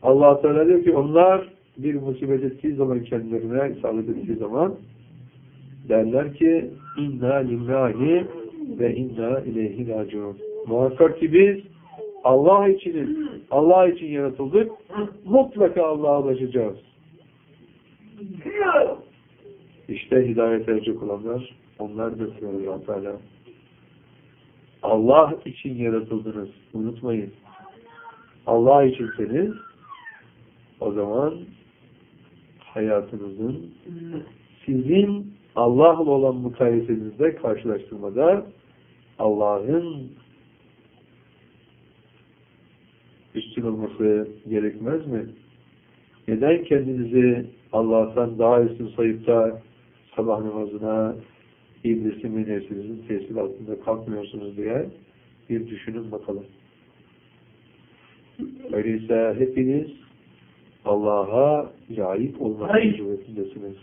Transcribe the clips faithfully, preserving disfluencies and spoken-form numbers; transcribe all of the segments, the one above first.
Allah Teala diyor ki onlar bir musibet ettiği zaman kendilerine isabet ettiği zaman derler ki inna lillahi ve inna ileyhi raciun. Muhakkak ki biz Allah içiniz, Allah için yaratıldık. Mutlaka Allah'a ulaşacağız. İşte hidayet erecek olanlar onlar diyor Allah Teala. Allah için yaratıldınız. Unutmayın. Allah içinseniz o zaman hayatınızın sizin Allah'la olan mukayesenizde karşılaştırmada Allah'ın üstün olması gerekmez mi? Neden kendinizi Allah'tan daha üstün sayıp da sabah namazına iblisin ve nefsinizin tesiri altında kalkmıyorsunuz diye bir düşünün bakalım. Öyleyse hepiniz Allah'a layık olmak mecburiyetindesiniz.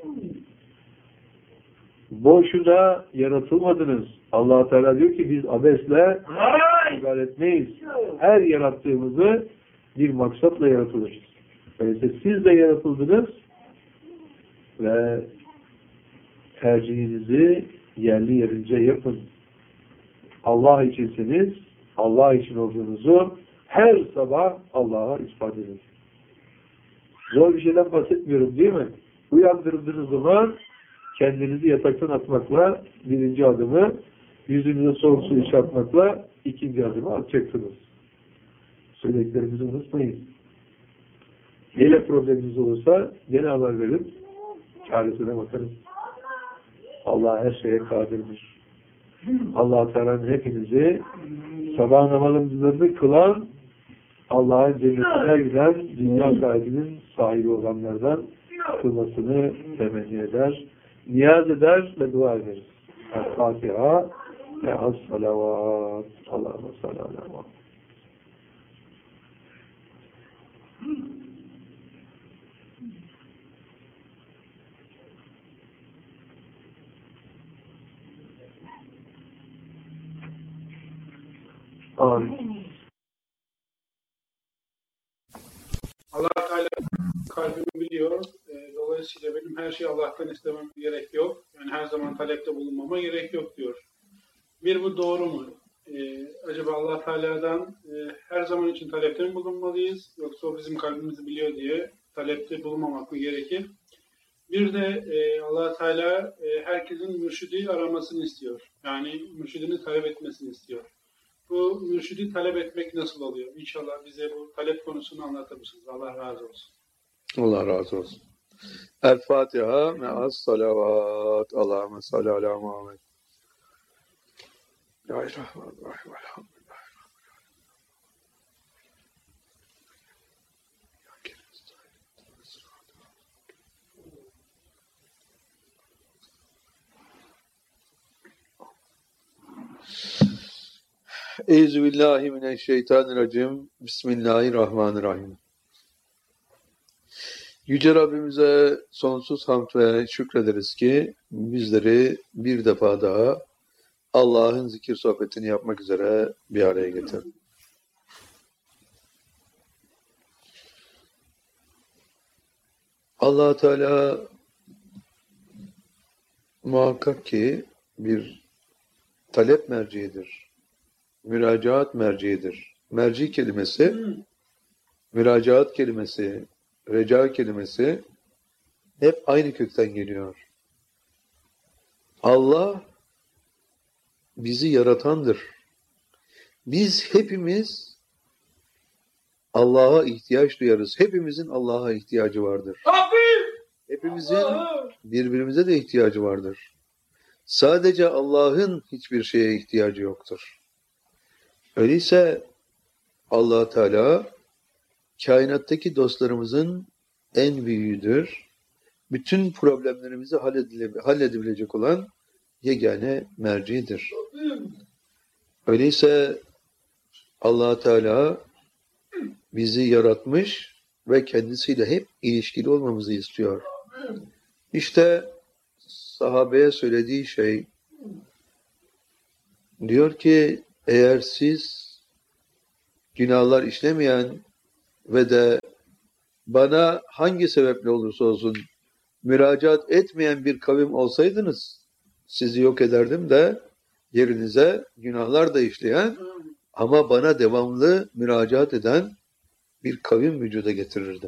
Boşuna yaratılmadınız. Allah Teala diyor ki biz abesle işgal etmeyiz. Her yarattığımızı bir maksatla yaratılır. Öyleyse siz de yaratıldınız ve tercihinizi yerli yerince yapın. Allah içinseniz, Allah için olduğunuzu her sabah Allah'a ispat edin. Zor bir şeyden bahsetmiyorum değil mi? Uyandırdığınız zaman kendinizi yataktan atmakla birinci adımı, yüzünüze soğuk su içartmakla ikinci adımı atacaksınız. Söylediklerimizi unutmayın. Neyle probleminiz olursa gene haber verin. Çaresine bakarız. Allah her şeye kadirdir. Allah Teala'nın hepinizi sabah namazlarını kılan, Allah'ın cennetine giden dünya sahibinin sahibi olanlardan kılmasını temenni eder, niyaz eder ve dua ederiz. El-Fatiha ve as-salavat. Allahümme salli ala Muhammed. Amin. Allah Teala kalbimi biliyor. E, dolayısıyla benim her şeyi Allah'tan istemem gerek yok. Yani her zaman talepte bulunmama gerek yok diyor. Bir, bu doğru mu? E, acaba Allah Teala'dan e, her zaman için talepte mi bulunmalıyız? Yoksa o bizim kalbimizi biliyor diye talepte bulunmamak mı gerekir? Bir de e, Allah Teala e, herkesin mürşidi aramasını istiyor. Yani mürşidini talep etmesini istiyor. Bu mürşidi talep etmek nasıl oluyor? İnşallah bize bu talep konusunu anlatır mısınız? Allah razı olsun. Allah razı olsun. El-Fatiha me'as salavat. Allahümme salli ala Muhammed. Bismillahirrahmanirrahim. Elhamdülillah. Euzubillahimineşşeytanirracim. Bismillahirrahmanirrahim. Yüce Rabbimize sonsuz hamd ve şükrederiz ki bizleri bir defa daha Allah'ın zikir sohbetini yapmak üzere bir araya getirdi. Allah Teala muhakkak ki bir talep merciidir. Müracaat merciidir. Merci kelimesi, müracaat kelimesi, reca kelimesi hep aynı kökten geliyor. Allah bizi yaratandır. Biz hepimiz Allah'a ihtiyaç duyarız. Hepimizin Allah'a ihtiyacı vardır. Hepimizin birbirimize de ihtiyacı vardır. Sadece Allah'ın hiçbir şeye ihtiyacı yoktur. Öyleyse Allah Teala kainattaki dostlarımızın en büyüğüdür. Bütün problemlerimizi halledebilecek olan yegane mercidir. Öyleyse Allah Teala bizi yaratmış ve kendisiyle hep ilişkili olmamızı istiyor. İşte sahabeye söylediği şey diyor ki eğer siz günahlar işlemeyen ve de bana hangi sebeple olursa olsun müracaat etmeyen bir kavim olsaydınız sizi yok ederdim de yerinize günahlar da işleyen ama bana devamlı müracaat eden bir kavim vücuda getirirdim.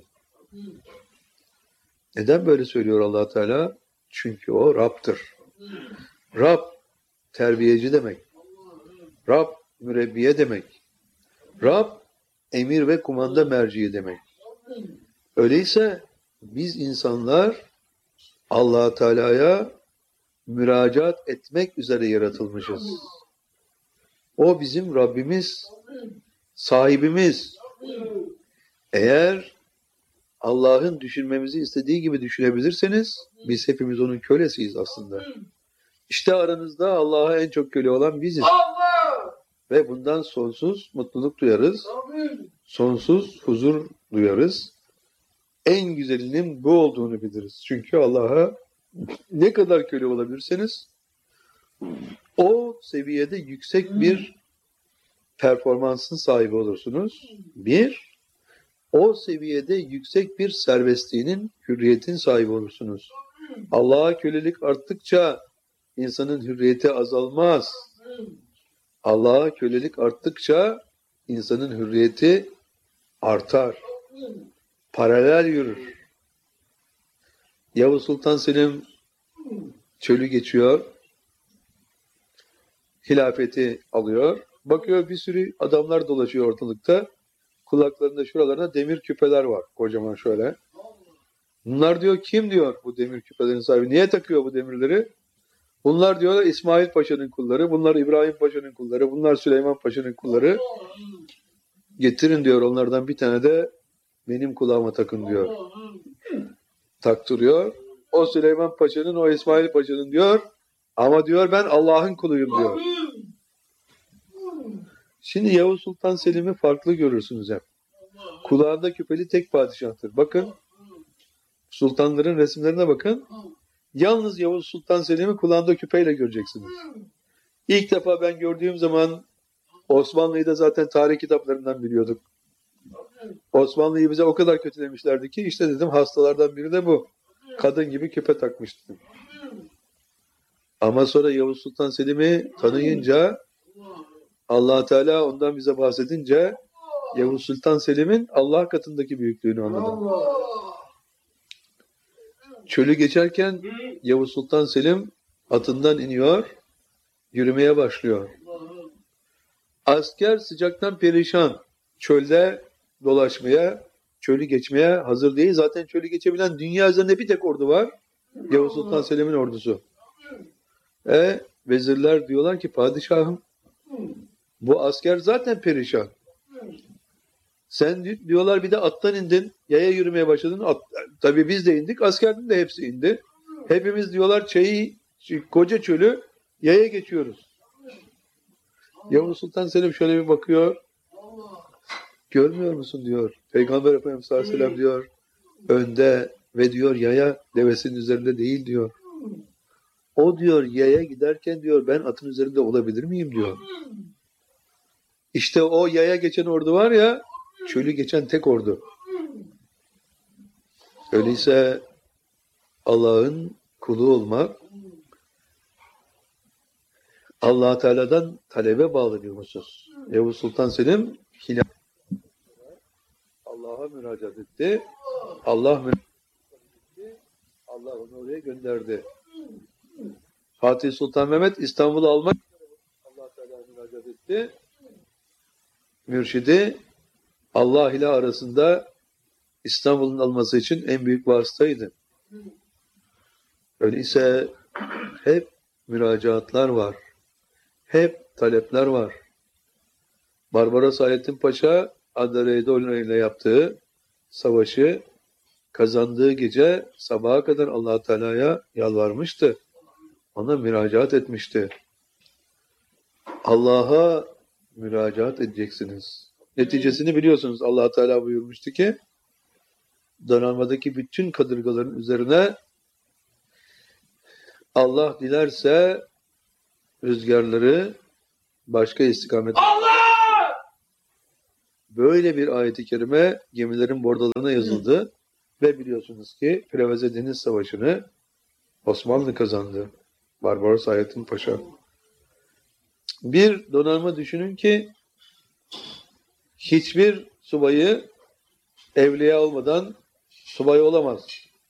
Neden böyle söylüyor Allah Teala? Çünkü o Rab'tır. Rab terbiyeci demek. Rab mürebbiye demek. Rab emir ve kumanda merci demek. Öyleyse biz insanlar Allah Teala'ya müracaat etmek üzere yaratılmışız. O bizim Rabbimiz, sahibimiz. Eğer Allah'ın düşünmemizi istediği gibi düşünebilirseniz biz hepimiz onun kölesiyiz aslında. İşte aranızda Allah'a en çok köle olan biziz. Ve bundan sonsuz mutluluk duyarız. Sonsuz huzur duyarız. En güzelinin bu olduğunu biliriz. Çünkü Allah'a ne kadar köle olabilirseniz o seviyede yüksek bir performansın sahibi olursunuz. Bir, o seviyede yüksek bir serbestliğinin, hürriyetin sahibi olursunuz. Allah'a kölelik arttıkça insanın hürriyeti azalmaz. Allah'a kölelik arttıkça insanın hürriyeti artar. Paralel yürür. Yavuz Sultan Selim çölü geçiyor. Hilafeti alıyor. Bakıyor bir sürü adamlar dolaşıyor ortalıkta. Kulaklarında şuralarında demir küpeler var. Kocaman şöyle. Bunlar diyor kim diyor bu demir küpelerin sahibi? Niye takıyor bu demirleri? Bunlar diyorlar İsmail Paşa'nın kulları. Bunlar İbrahim Paşa'nın kulları. Bunlar Süleyman Paşa'nın kulları. Getirin diyor onlardan bir tane de benim kulağıma takın diyor. Taktırıyor. O Süleyman Paşa'nın, o İsmail Paşa'nın diyor. Ama diyor ben Allah'ın kuluyum diyor. Şimdi Yavuz Sultan Selim'i farklı görürsünüz hep. Kulağında küpeli tek padişahtır. Bakın sultanların resimlerine bakın. Yalnız Yavuz Sultan Selim'i kulağında küpeyle göreceksiniz. İlk defa ben gördüğüm zaman Osmanlı'yı da zaten tarih kitaplarından biliyorduk. Osmanlı'yı bize o kadar kötülemişlerdi ki işte dedim hastalardan biri de bu. Kadın gibi küpe takmıştı. Ama sonra Yavuz Sultan Selim'i tanıyınca Allah Teala ondan bize bahsedince Yavuz Sultan Selim'in Allah katındaki büyüklüğünü anladım. Çölü geçerken Yavuz Sultan Selim atından iniyor, yürümeye başlıyor. Asker sıcaktan perişan, çölde dolaşmaya, çölü geçmeye hazır değil. Zaten çölü geçebilen dünya üzerinde bir tek ordu var. Yavuz Sultan Selim'in ordusu. E, vezirler diyorlar ki padişahım bu asker zaten perişan. Sen diyorlar bir de attan indin, yaya yürümeye başladın. At, tabii biz de indik, askerin de hepsi indi. Hepimiz diyorlar çayı, koca çölü yaya geçiyoruz. Yavuz Sultan Selim şöyle bir bakıyor. Görmüyor musun diyor. Peygamber Efendimiz sallallahu aleyhi ve sellem diyor. Önde ve diyor yaya devesinin üzerinde değil diyor. O diyor yaya giderken diyor ben atın üzerinde olabilir miyim diyor. İşte o yaya geçen ordu var ya çölü geçen tek ordu. Öyleyse Allah'ın kulu olmak Allah Teala'dan talebe bağlı bir husus. Yavuz Sultan Selim Allah'a müracaat etti. Allah müracaat etti. Allah onu oraya gönderdi. Fatih Sultan Mehmet İstanbul'u almak Allah Teala'ya müracaat etti. Mürşidi Allah ile arasında İstanbul'un alması için en büyük vasıtaydı. Öyleyse hep müracaatlar var. Hep talepler var. Barbaros Hayrettin Paşa Adana ile yaptığı savaşı kazandığı gece sabaha kadar Allah Teala'ya yalvarmıştı. Ona müracaat etmişti. Allah'a müracaat edeceksiniz. Neticesini biliyorsunuz. Allah Teala buyurmuştu ki donanmadaki bütün kadırgaların üzerine Allah dilerse rüzgarları başka istikamet böyle bir ayet-i kerime gemilerin bordalarına yazıldı ve biliyorsunuz ki Preveze Deniz Savaşı'nı Osmanlı kazandı. Barbaros Hayrettin Paşa. Bir donanma düşünün ki hiçbir subayı evliya olmadan subay olamaz.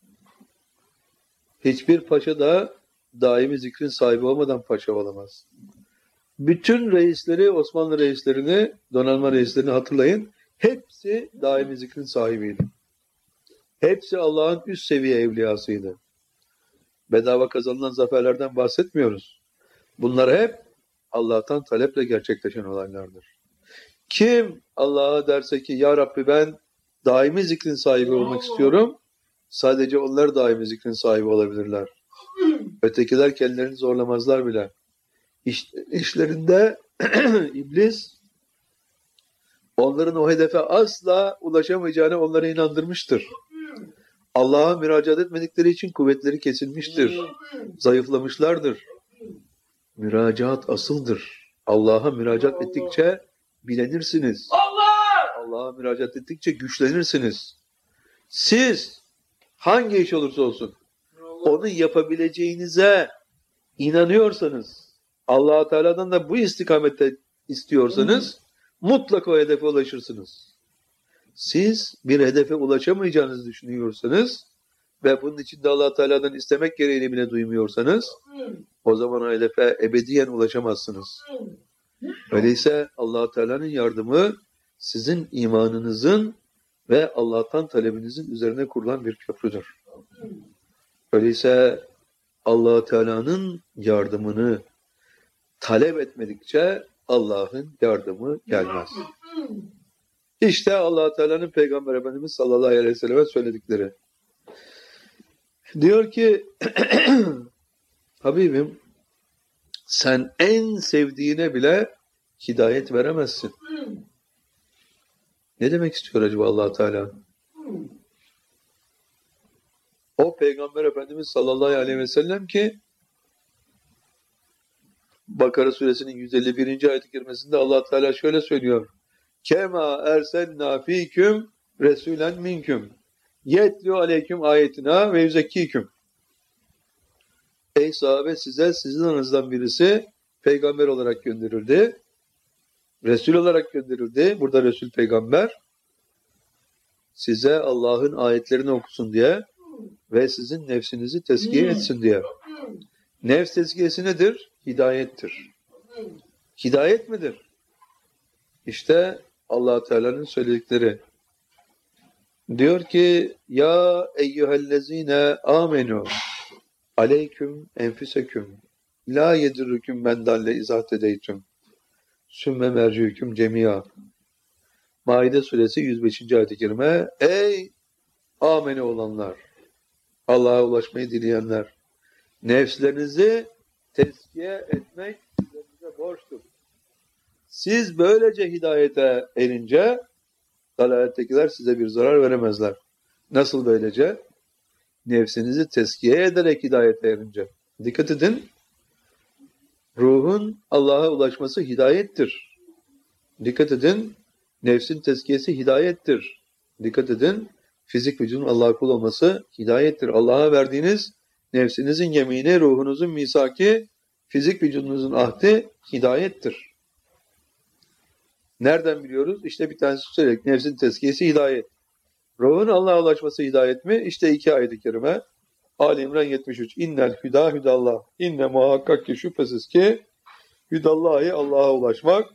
Hiçbir paşa da daimi zikrin sahibi olmadan paşa olamaz. Bütün reisleri, Osmanlı reislerini, donanma reislerini hatırlayın. Hepsi daimi zikrin sahibiydi. Hepsi Allah'ın üst seviye evliyasıydı. Bedava kazanılan zaferlerden bahsetmiyoruz. Bunlar hep Allah'tan taleple gerçekleşen olaylardır. Kim Allah'a derse ki ya Rabbi ben daimi zikrin sahibi olmak istiyorum, sadece onlar daimi zikrin sahibi olabilirler. Ötekiler kendilerini zorlamazlar bile. İş, işlerinde iblis onların o hedefe asla ulaşamayacağını onlara inandırmıştır. Allah'a müracaat etmedikleri için kuvvetleri kesilmiştir. Zayıflamışlardır. Müracaat asıldır. Allah'a müracaat ettikçe bilenirsiniz. Allah'a müracaat ettikçe güçlenirsiniz. Siz hangi iş olursa olsun onu yapabileceğinize inanıyorsanız, Allah-u Teala'dan da bu istikamette istiyorsanız mutlaka o hedefe ulaşırsınız. Siz bir hedefe ulaşamayacağınızı düşünüyorsanız ve bunun için de Allah-u Teala'dan istemek gereğini bile duymuyorsanız o zaman o hedefe ebediyen ulaşamazsınız. Öyleyse Allah-u Teala'nın yardımı sizin imanınızın ve Allah'tan talebinizin üzerine kurulan bir köprüdür. Öyleyse Allah-u Teala'nın yardımını talep etmedikçe Allah'ın yardımı gelmez. İşte Allah-u Teala'nın Peygamber Efendimiz sallallahu aleyhi ve sellem'e söyledikleri. Diyor ki Habibim sen en sevdiğine bile hidayet veremezsin. Ne demek istiyor acaba Allah-u Teala? O Peygamber Efendimiz sallallahu aleyhi ve sellem ki Bakara suresinin yüz elli birinci ayet-i kerimesinde Allah Teala şöyle söylüyor. Kema erselna fiküm resulen minküm yetlu aleyküm ayetina ve yüzekkiküm. Ey sahabe size sizin aranızdan birisi peygamber olarak gönderildi. Resul olarak gönderildi. Burada Resul peygamber size Allah'ın ayetlerini okusun diye ve sizin nefsinizi tezkiye etsin diye. Nefs tezkiyesi nedir? Hidayettir. Hidayet midir? İşte Allah Teala'nın söyledikleri. Diyor ki ya eyyühellezine amenu aleyküm enfüseküm la yedirrüküm men dalle izah edeytüm sümme mercüküm cemiya. Maide suresi yüz beşinci ayet-i kerime. Ey amene olanlar, Allah'a ulaşmayı dileyenler, nefslerinizi tezkiye etmek size borçtur. Siz böylece hidayete erince dalalettekiler size bir zarar veremezler. Nasıl böylece? Nefsinizi tezkiye ederek hidayete erince. Dikkat edin. Ruhun Allah'a ulaşması hidayettir. Dikkat edin. Nefsin tezkiyesi hidayettir. Dikkat edin. Fizik vücudun Allah'a kul olması hidayettir. Allah'a verdiğiniz nefsinizin yemini, ruhunuzun misaki, fizik vücudunuzun ahdi hidayettir. Nereden biliyoruz? İşte bir tanesi söyledik. Nefsin tezkiyesi hidayet. Ruhun Allah'a ulaşması hidayet mi? İşte iki ayet-i kerime. Ali İmran yetmiş üç. İnnel hüda hüdallah. İnne muhakkak ki şüphesiz ki hüdallahi Allah'a ulaşmak.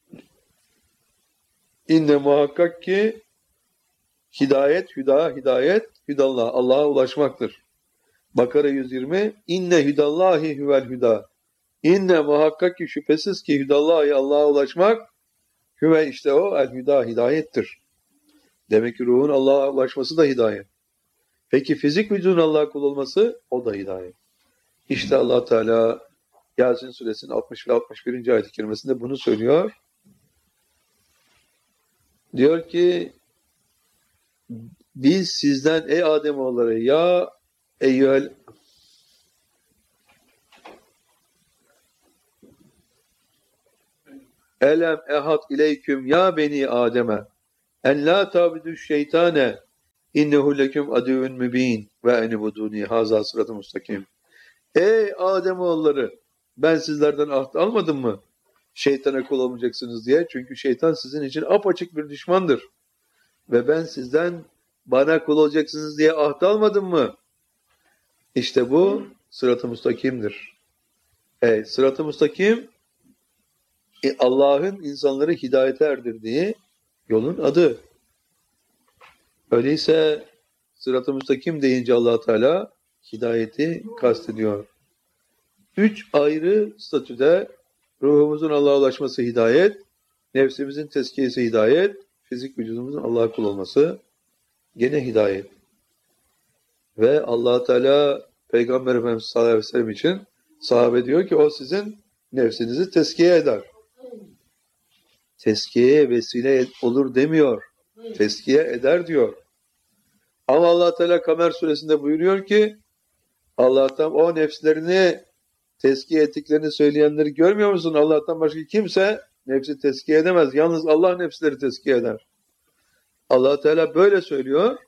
İnne muhakkak ki hidayet, hüda, hidayet, hüdallah Allah'a ulaşmaktır. Bakara yüz yirmi. İnne hüdallahi hüvel hüda. İnne muhakkak ki şüphesiz ki hüdallahi Allah'a ulaşmak hüve işte o el hüda hidayettir. Demek ki ruhun Allah'a ulaşması da hidayet. Peki fizik vücudun Allah'a kul olması o da hidayet. İşte Allah Teala Yasin suresinin altmış ve altmış birinci ayet-i kerimesinde bunu söylüyor. Diyor ki biz sizden ey Ademoğulları ya eyyühel elem ehad ileyküm ya beni Adem'e En la tabidu şeytane innehu leküm adüvün mübin ve enibuduni haza sıratı mustakim. Ey Ademoğulları, ben sizlerden ahd almadım mı? Şeytana kul olmayacaksınız diye. Çünkü şeytan sizin için apaçık bir düşmandır. Ve ben sizden bana kul olacaksınız diye ahd almadım mı? İşte bu sırat-ı mustakimdir. Ey sırat-ı mustakim e, Allah'ın insanları hidayete erdirdiği yolun adı. Öyleyse sırat-ı müstakim deyince Allah Teala hidayeti kastediyor. Üç ayrı statüde ruhumuzun Allah'a ulaşması hidayet, nefsimizin tezkiyesi hidayet, fizik vücudumuzun Allah'a kul olması gene hidayet. Ve Allah Teala Peygamber Efendimiz sallallahu aleyhi ve sellem için sahabe diyor ki o sizin nefsinizi tezkiye eder. Tezkiyeye vesile olur demiyor. Tezkiye eder diyor. Ama Allah Teala Kamer suresinde buyuruyor ki Allah'tan o nefslerini tezkiye ettiklerini söyleyenleri görmüyor musun? Allah'tan başka kimse nefsi tezkiye edemez. Yalnız Allah nefsleri tezkiye eder. Allah Teala böyle söylüyor.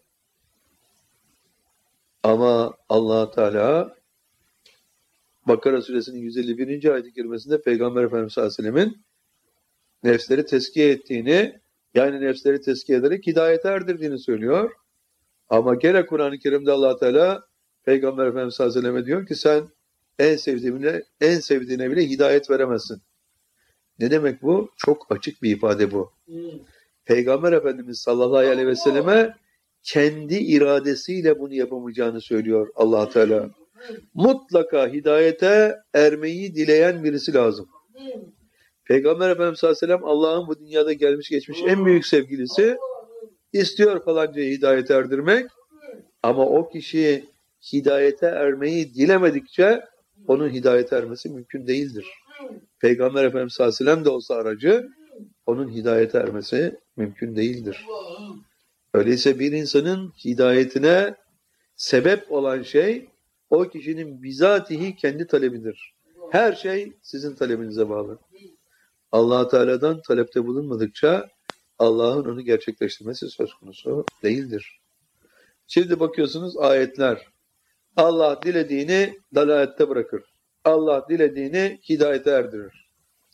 Ama Allah Teala Bakara suresinin yüz elli birinci ayet-i kerimesinde Peygamber Efendimiz sallallahu aleyhi ve sellemin nefsleri tezkiye ettiğini, yani nefsleri tezkiye ederek hidayete erdirdiğini söylüyor. Ama gene Kur'an-ı Kerim'de Allah Teala Peygamber Efendimiz sallallahu aleyhi ve selleme diyor ki sen en sevdiğine, en sevdiğine bile hidayet veremezsin. Ne demek bu? Çok açık bir ifade bu. Hmm. Peygamber Efendimiz sallallahu aleyhi ve selleme kendi iradesiyle bunu yapamayacağını söylüyor Allah Teala. Mutlaka hidayete ermeyi dileyen birisi lazım. Peygamber Efendimiz sallallahu aleyhi ve sellem Allah'ın bu dünyada gelmiş geçmiş en büyük sevgilisi, istiyor falancayı hidayete erdirmek ama o kişi hidayete ermeyi dilemedikçe onun hidayete ermesi mümkün değildir. Peygamber Efendimiz sallallahu aleyhi ve sellem de olsa aracı, onun hidayete ermesi mümkün değildir. Öyleyse bir insanın hidayetine sebep olan şey o kişinin bizatihi kendi talebidir. Her şey sizin talebinize bağlı. Allah Teala'dan talepte bulunmadıkça Allah'ın onu gerçekleştirmesi söz konusu değildir. Şimdi bakıyorsunuz ayetler. Allah dilediğini dalalette bırakır. Allah dilediğini hidayete erdirir.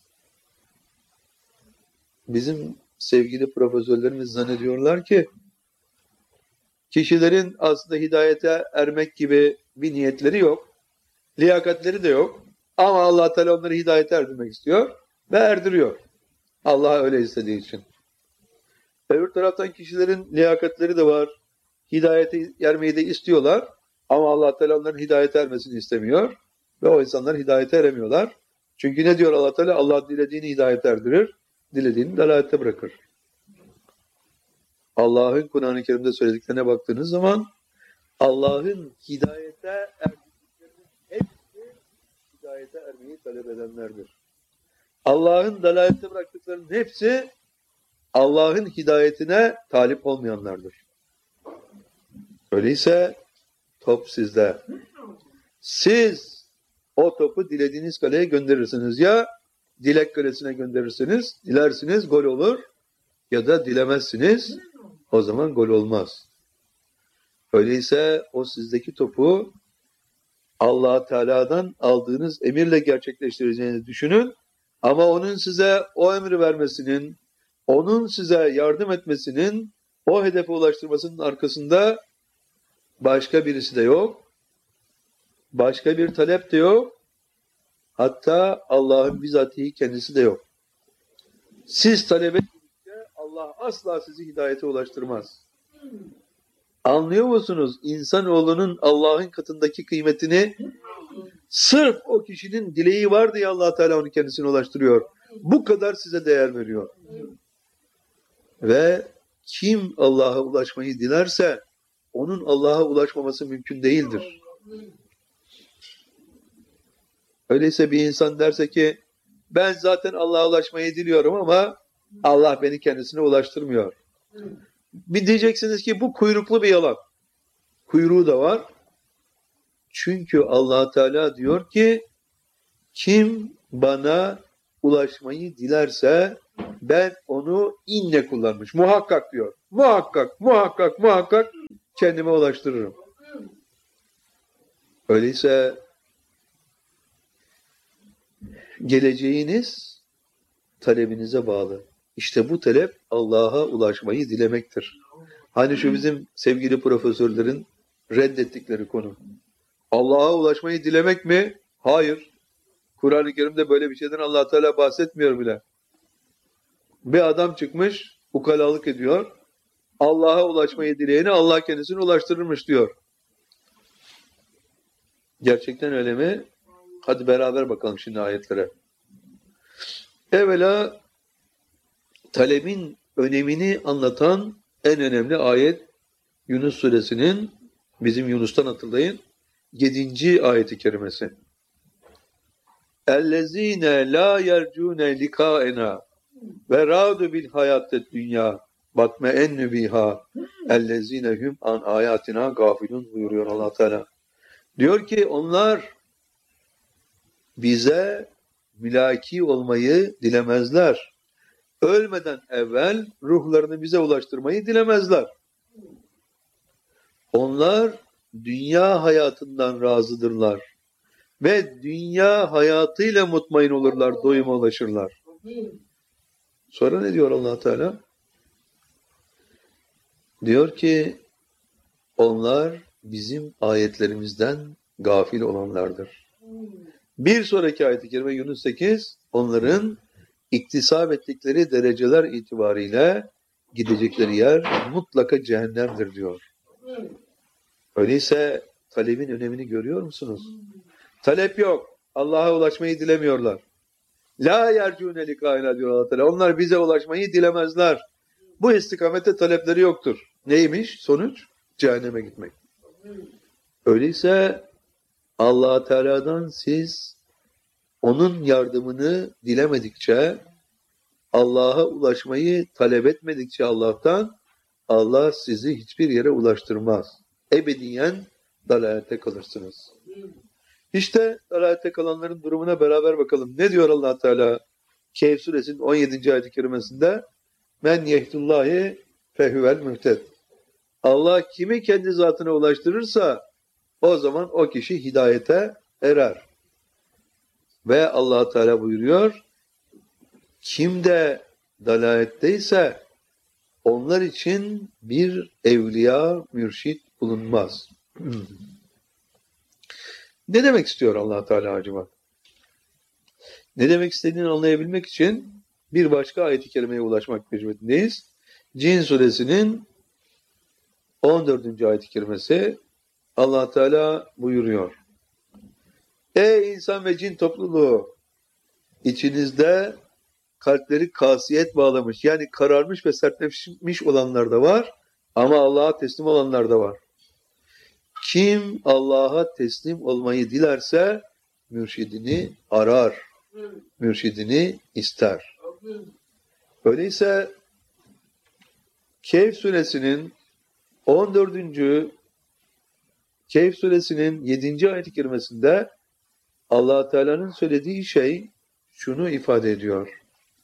Bizim sevgili profesörlerimiz zannediyorlar ki kişilerin aslında hidayete ermek gibi bir niyetleri yok. Liyakatleri de yok. Ama Allah Teala onları hidayete erdirmek istiyor ve erdiriyor. Allah öyle istediği için. Öbür taraftan kişilerin liyakatleri de var. Hidayete ermeyi de istiyorlar. Ama Allah Teala onların hidayete ermesini istemiyor. Ve o insanlar hidayete eremiyorlar. Çünkü ne diyor Allah Teala? Allah dilediğini hidayete erdirir, dilediğini dalalette bırakır. Allah'ın Kur'an-ı Kerim'de söylediklerine baktığınız zaman Allah'ın hidayete erdiklerinin hepsi hidayete ermeyi talep edenlerdir. Allah'ın dalalette bıraktıklarının hepsi Allah'ın hidayetine talip olmayanlardır. Öyleyse top sizde. Siz o topu dilediğiniz kaleye gönderirsiniz. Ya dilek kalesine gönderirsiniz, dilersiniz gol olur ya da dilemezsiniz, o zaman gol olmaz. Öyleyse o sizdeki topu Allah Teala'dan aldığınız emirle gerçekleştireceğinizi düşünün. Ama onun size o emri vermesinin, onun size yardım etmesinin, o hedefe ulaştırmasının arkasında başka birisi de yok. Başka bir talep de yok. Hatta Allah'ın bizatihi kendisi de yok. Siz talep ettikçe Allah asla sizi hidayete ulaştırmaz. Anlıyor musunuz? İnsanoğlunun Allah'ın katındaki kıymetini sırf o kişinin dileği var diye Allah Teala onu kendisine ulaştırıyor. Bu kadar size değer veriyor. Ve kim Allah'a ulaşmayı dilerse onun Allah'a ulaşmaması mümkün değildir. Öyleyse bir insan derse ki ben zaten Allah'a ulaşmayı diliyorum ama Allah beni kendisine ulaştırmıyor. Bir diyeceksiniz ki bu kuyruklu bir yalan. Kuyruğu da var. Çünkü Allah Teala diyor ki kim bana ulaşmayı dilerse Ben onu inne kullanmış. Muhakkak diyor. Muhakkak, muhakkak, muhakkak kendime ulaştırırım. Öyleyse geleceğiniz talebinize bağlı. İşte bu talep Allah'a ulaşmayı dilemektir. Hani şu bizim sevgili profesörlerin reddettikleri konu. Allah'a ulaşmayı dilemek mi? Hayır. Kur'an-ı Kerim'de böyle bir şeyden Allah Teala bahsetmiyor bile. Bir adam çıkmış, ukalalık ediyor. Allah'a ulaşmayı dileyeni Allah kendisine ulaştırırmış diyor. Gerçekten öyle mi? Hadi beraber bakalım şimdi ayetlere. Evvela talebin önemini anlatan en önemli ayet Yunus suresinin, bizim Yunus'tan hatırlayın, yedinci ayeti kerimesi. اَلَّذ۪ينَ لَا يَرْجُونَ لِقَاءَنَا وَرَادُ بِالْحَيَاتِ dünya وَاتْمَئَنُّ بِهَا اَلَّذ۪ينَ هُمْ عَنْ آيَاتِنَا gafilun buyuruyor Allah Teala. Diyor ki onlar bize mülaki olmayı dilemezler. Ölmeden evvel ruhlarını bize ulaştırmayı dilemezler. Onlar dünya hayatından razıdırlar. Ve dünya hayatıyla mutmain olurlar, doyuma ulaşırlar. Sonra ne diyor Allah Teala? Diyor ki onlar bizim ayetlerimizden gafil olanlardır. Bir sonraki ayet-i kerime Yunus sekiz, onların iktisap ettikleri dereceler itibariyle gidecekleri yer mutlaka cehennemdir diyor. Öyleyse talebin önemini görüyor musunuz? Talep yok. Allah'a ulaşmayı dilemiyorlar. La yercûne likâina diyor Allah Teala. Onlar bize ulaşmayı dilemezler. Bu istikamette talepleri yoktur. Neymiş? Sonuç? Cehenneme gitmek. Öyleyse Allah Teala'dan siz onun yardımını dilemedikçe, Allah'a ulaşmayı talep etmedikçe Allah'tan, Allah sizi hiçbir yere ulaştırmaz. Ebediyen dalalete kalırsınız. İşte dalalete kalanların durumuna beraber bakalım. Ne diyor Allah Teala? Kehf suresinin on yedinci ayet-i kerimesinde men yehdullahi fehuvel muhted. Allah kimi kendi zatına ulaştırırsa o zaman o kişi hidayete erer. Ve Allah Teala buyuruyor, kim de dalaletteyse onlar için bir evliya, mürşit bulunmaz. Ne demek istiyor Allah Teala acaba? Ne demek istediğini anlayabilmek için bir başka ayet-i kerimeye ulaşmak mecburiyetindeyiz. Cin suresinin on dördüncü ayet-i kerimesi Allah Teala buyuruyor. Ey insan ve cin topluluğu, içinizde kalpleri kasiyet bağlamış, yani kararmış ve sertleşmiş olanlar da var ama Allah'a teslim olanlar da var. Kim Allah'a teslim olmayı dilerse mürşidini arar, mürşidini ister. Öyleyse Kehf suresinin on dördüncü Kehf suresinin yedinci ayet-i kerimesinde Allah Teala'nın söylediği şey şunu ifade ediyor.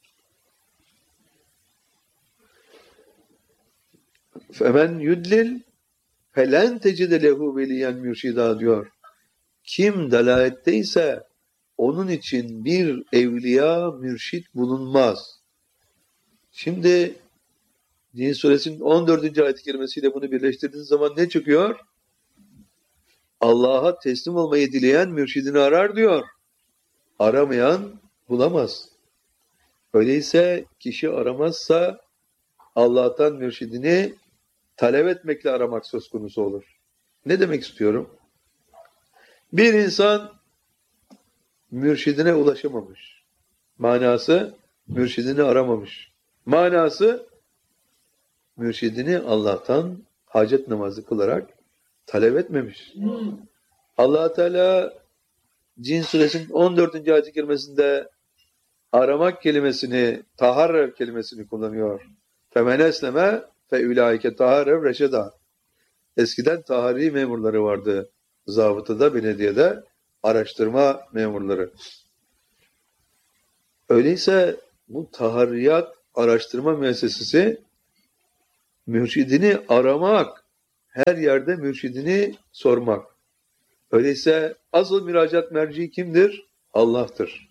Femen yudlil felen tecide lehu veliyen mürşida diyor. Kim dalaletteyse onun için bir evliya, mürşit bulunmaz. Şimdi Cin suresinin on dördüncü ayet-i kerimesiyle bunu birleştirdiğiniz zaman ne çıkıyor? Allah'a teslim olmayı dileyen mürşidini arar diyor. Aramayan bulamaz. Öyleyse kişi aramazsa Allah'tan mürşidini talep etmekle aramak söz konusu olur. Ne demek istiyorum? Bir insan mürşidine ulaşamamış. Manası mürşidini aramamış. Manası mürşidini Allah'tan hacet namazı kılarak talep etmemiş. Hmm. Allah Teala Cin suresinin on dördüncü ayet-i kerimesinde aramak kelimesini, taharrev kelimesini kullanıyor. Femen esleme fe ulaike taharrev reşeda. Eskiden tahari memurları vardı. Zabıtada, belediyede araştırma memurları. Öyleyse bu taharriyat araştırma müessesesi mürşidini aramak, her yerde mürşidini sormak. Öyleyse asıl müracaat merci kimdir? Allah'tır.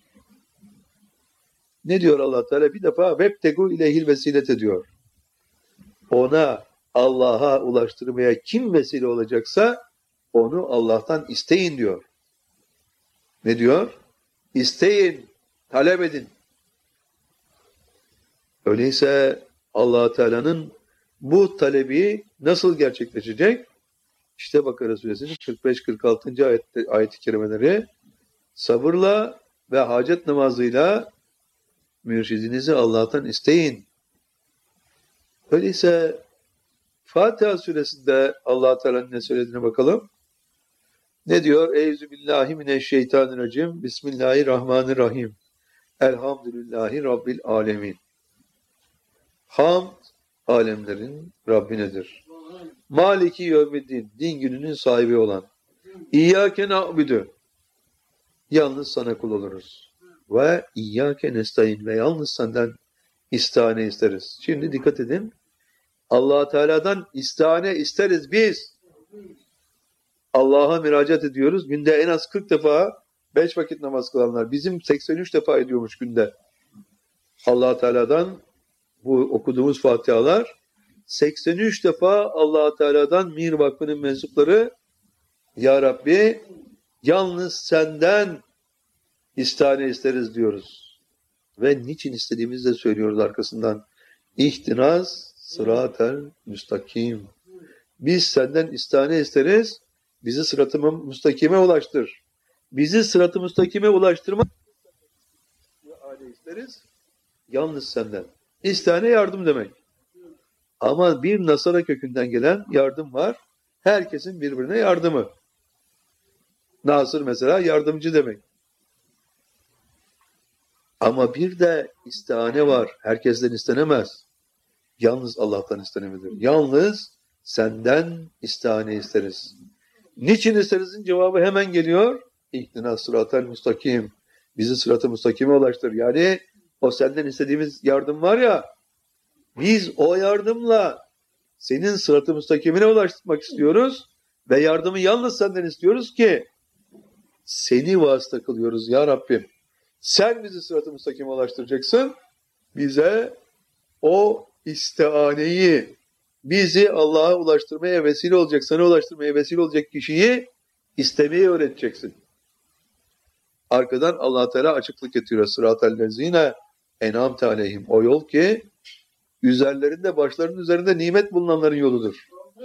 Ne diyor Allah Teala? Bir defa vebtegu ileyhil vesilete diyor. Ona, Allah'a ulaştırmaya kim vesile olacaksa onu Allah'tan isteyin diyor. Ne diyor? İsteyin, talep edin. Öyleyse Allah Teala'nın bu talebi nasıl gerçekleşecek? İşte Bakara Suresinin kırk beş kırk altıncı ayet, ayet-i kerimeleri sabırla ve hacet namazıyla mürşidinizi Allah'tan isteyin. Öyleyse Fatiha Suresinde Allah Teala'nın ne söylediğine bakalım. Ne diyor? Euzubillahimineşşeytanirracim. Bismillahirrahmanirrahim. Elhamdülillahi Rabbil alemin. Hamd alemlerin Rabbinedir. Maliki yevmiddin, din gününün sahibi olan. İyyâke na'budu, yalnız sana kul oluruz. Ve iyyâke nestaîn, ve yalnız senden istihane isteriz. Şimdi dikkat edin. Allah Teala'dan istihane isteriz biz. Allah'a müracaat ediyoruz. Günde en az kırk defa beş vakit namaz kılanlar. Bizim seksen üç defa ediyormuş günde. Allah Teala'dan bu okuduğumuz Fatihalar seksen üç defa Allah Teala'dan Mir Vakfı'nın mensupları Ya Rabbi yalnız senden istihane isteriz diyoruz. Ve niçin istediğimizi de söylüyoruz arkasından. İhtinaz sıratel müstakim. Biz senden istihane isteriz. Bizi sırat-ı müstakime ulaştır. Bizi sırat-ı müstakime ulaştırmak isteriz. Yalnız senden. İstihane yardım demek. Ama bir Nasara kökünden gelen yardım var. Herkesin birbirine yardımı. Nasır mesela yardımcı demek. Ama bir de istihane var. Herkesten istenemez. Yalnız Allah'tan istenebilir. Yalnız senden istihane isteriz. Niçin isterizin cevabı hemen geliyor. İhtina sıratel müstakim. Bizi sırat-ı müstakime ulaştır. Yani o senden istediğimiz yardım var ya, biz o yardımla senin sırat-ı müstakimine ulaştırmak istiyoruz ve yardımı yalnız senden istiyoruz ki seni vasıta kılıyoruz ya Rabbim. Sen bizi sırat-ı müstakime ulaştıracaksın. Bize o istihaneyi, bizi Allah'a ulaştırmaya vesile olacak, sana ulaştırmaya vesile olacak kişiyi istemeyi öğreteceksin. Arkadan Allah Teala açıklık getiriyor. Sıratel lezine en'amte aleyhim. O yol ki üzerlerinde, başlarının üzerinde nimet bulunanların yoludur.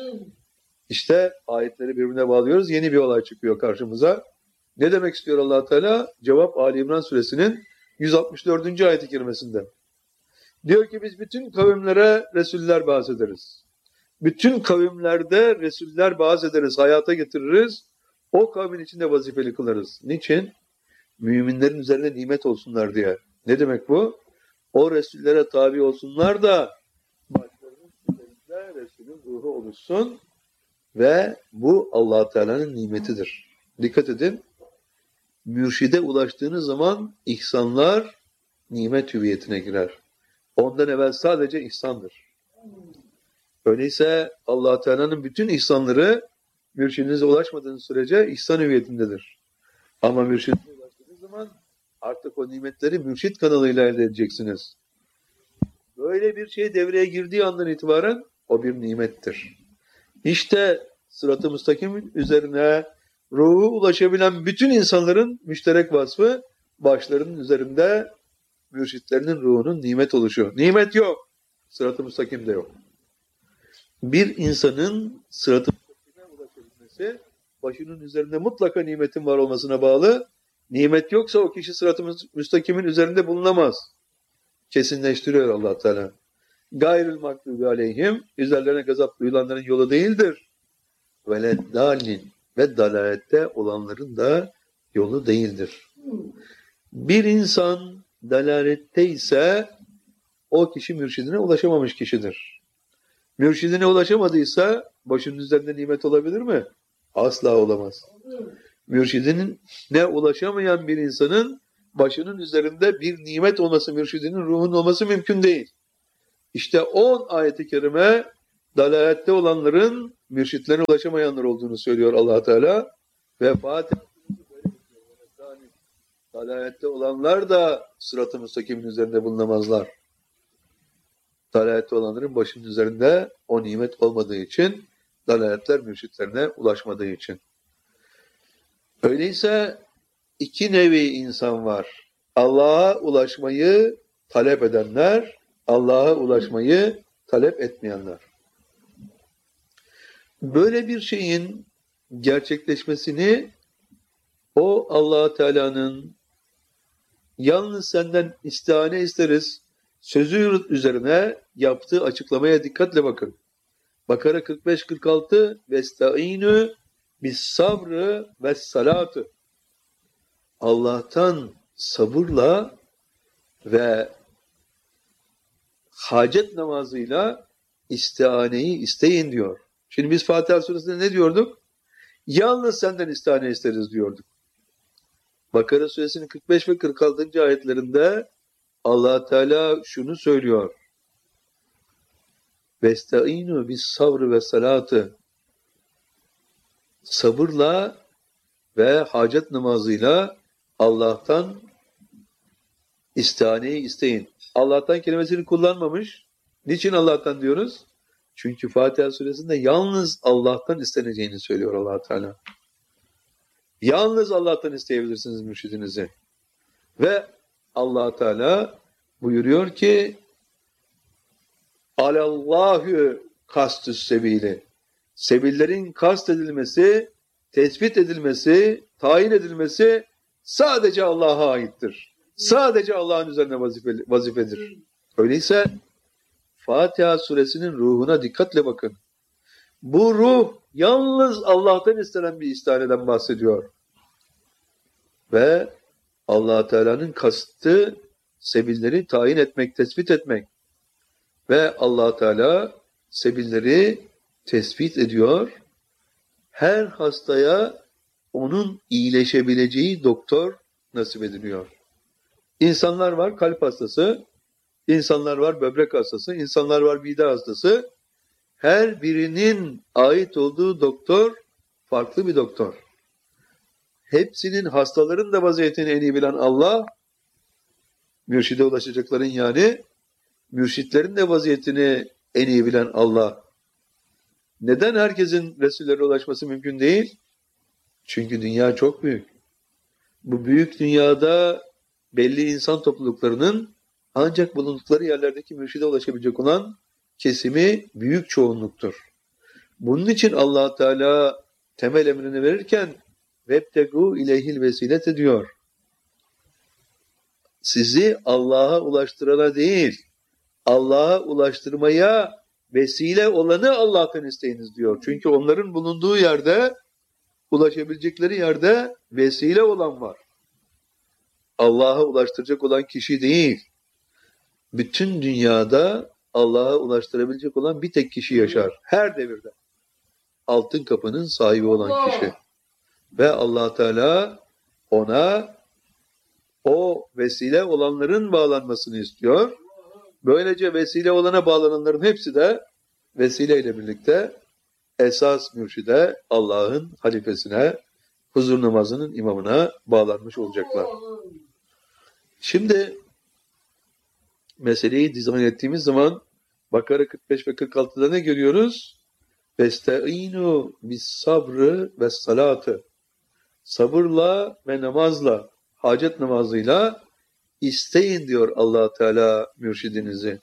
İşte ayetleri birbirine bağlıyoruz. Yeni bir olay çıkıyor karşımıza. Ne demek istiyor Allah Teala? Cevap Ali İmran Suresinin yüz altmış dördüncü ayet-i kerimesinde. Diyor ki biz bütün kavimlere Resuller bahsederiz. Bütün kavimlerde Resuller bahsederiz, hayata getiririz. O kavmin içinde vazifeli kılarız. Niçin? Müminlerin üzerine nimet olsunlar diye. Ne demek bu? O Resullere tabi olsunlar da başlarının üzerinde Resulün ruhu oluşsun ve bu Allah Teala'nın nimetidir. Dikkat edin. Mürşide ulaştığınız zaman ihsanlar nimet hüviyetine girer. Ondan evvel sadece ihsandır. Öyleyse Allah Teala'nın bütün ihsanları mürşidinize ulaşmadığınız sürece ihsan hüviyetindedir. Ama mürşidinize ulaştığınız zaman artık o nimetleri mürşid kanalıyla elde edeceksiniz. Böyle bir şey devreye girdiği andan itibaren o bir nimettir. İşte sırat-ı müstakim üzerine ruhu ulaşabilen bütün insanların müşterek vasfı başlarının üzerinde mürşitlerinin ruhunun nimet oluşu. Nimet yok. Sırat-ı müstakim de yok. Bir insanın sırat-ı müstakime ulaşabilmesi başının üzerinde mutlaka nimetin var olmasına bağlı. Nimet yoksa o kişi sırat-ı müstakimin üzerinde bulunamaz. Kesinleştiriyor Allah Teala. Gayrül mağdubi aleyhim, üzerlerine gazap duyulanların yolu değildir. Veleddallin, ve dalalette olanların da yolu değildir. Bir insan dalalette ise o kişi mürşidine ulaşamamış kişidir. Mürşidine ulaşamadıysa başının üzerinde nimet olabilir mi? Asla olamaz. Mürşidinin ne ulaşamayan bir insanın başının üzerinde bir nimet olması, mürşidinin ruhunun olması mümkün değil. İşte on ayet-i kerime dalalette olanların mürşitlerine ulaşamayanlar olduğunu söylüyor Allah Teala ve Fatiha dalalette olanlar da sırat-ı müstakimin üzerinde bulunamazlar. Dalalette olanların başının üzerinde o nimet olmadığı için, dalaletler mürşitlerine ulaşmadığı için. Öyleyse iki nevi insan var. Allah'a ulaşmayı talep edenler, Allah'a ulaşmayı talep etmeyenler. Böyle bir şeyin gerçekleşmesini o Allah Teala'nın yalnız senden istihane isteriz sözü üzerine yaptığı açıklamaya dikkatle bakın. Bakara kırk beş kırk altı Vestaînü bis sabrı ve salatı. Allah'tan sabırla ve hacet namazıyla istihaneyi isteyin diyor. Şimdi biz Fatiha suresinde ne diyorduk? Yalnız senden istihane isteriz diyorduk. Bakara suresinin kırk beş ve kırk altıncı ayetlerinde Allah Teala şunu söylüyor. Vestaînü bis sabrı ve salatı. Sabırla ve hacet namazıyla Allah'tan istihaneyi isteyin. Allah'tan kelimesini kullanmamış. Niçin Allah'tan diyoruz? Çünkü Fatiha suresinde yalnız Allah'tan isteneceğini söylüyor Allah Teala. Yalnız Allah'tan isteyebilirsiniz mürşidinizi. Ve Allah Teala buyuruyor ki Alallahü kastüs sebili. Sebillerin kast edilmesi, tespit edilmesi, tayin edilmesi sadece Allah'a aittir. Sadece Allah'ın üzerine vazifeli, vazifedir. Öyleyse Fatiha suresinin ruhuna dikkatle bakın. Bu ruh yalnız Allah'tan istenen bir istihaneden bahsediyor. Ve Allah Teala'nın kastı sebilleri tayin etmek, tespit etmek. Ve Allah Teala sebilleri tespit ediyor. Her hastaya onun iyileşebileceği doktor nasip ediliyor. İnsanlar var kalp hastası, insanlar var böbrek hastası, insanlar var mide hastası. Her birinin ait olduğu doktor farklı bir doktor. Hepsinin hastaların da vaziyetini en iyi bilen Allah, mürşide ulaşacakların yani, mürşitlerin de vaziyetini en iyi bilen Allah. Neden herkesin Resullere ulaşması mümkün değil? Çünkü dünya çok büyük. Bu büyük dünyada belli insan topluluklarının ancak bulundukları yerlerdeki mürşide ulaşabilecek olan kesimi büyük çoğunluktur. Bunun için Allah Teala temel emrini verirken vebtegu ileyhil vesilete diyor. Sizi Allah'a ulaştırana değil, Allah'a ulaştırmaya vesile olanı Allah'tan isteyiniz diyor. Çünkü onların bulunduğu yerde, ulaşabilecekleri yerde vesile olan var. Allah'a ulaştıracak olan kişi değil. Bütün dünyada Allah'a ulaştırabilecek olan bir tek kişi yaşar. Her devirde. Altın kapının sahibi olan kişi. Ve Allah Teala ona o vesile olanların bağlanmasını istiyor. Böylece vesile olana bağlananların hepsi de vesileyle birlikte esas mürşide, Allah'ın halifesine, huzur namazının imamına bağlanmış olacaklar. Şimdi meseleyi dizayn ettiğimiz zaman Bakara kırk beş ve kırk altıda ne görüyoruz? Vestaînû bis sabrı ve salatı. Sabırla ve namazla, hacet namazıyla isteyin diyor Allah Teala mürşidinizi.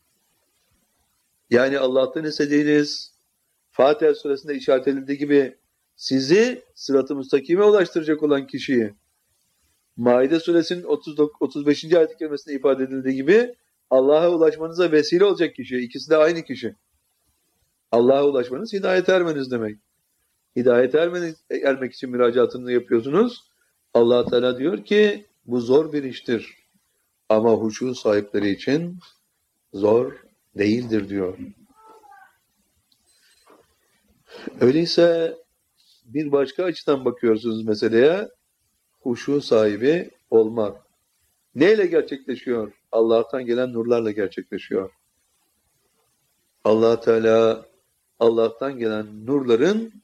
Yani Allah'tan istediğiniz Fatiha suresinde işaret edildiği gibi sizi sırat-ı müstakime ulaştıracak olan kişiyi, Maide suresinin otuz dokuz, otuz beşinci ayet-i kerimesinde ifade edildiği gibi Allah'a ulaşmanıza vesile olacak kişi. İkisi de aynı kişi. Allah'a ulaşmanız hidayete ermeniz demek. Hidayete ermeniz, ermek için müracaatını yapıyorsunuz. Allah Teala diyor ki bu zor bir iştir. Ama huşu sahipleri için zor değildir diyor. Öyleyse bir başka açıdan bakıyorsunuz meseleye, huşu sahibi olmak. Neyle gerçekleşiyor? Allah'tan gelen nurlarla gerçekleşiyor. Allah Teala Allah'tan gelen nurların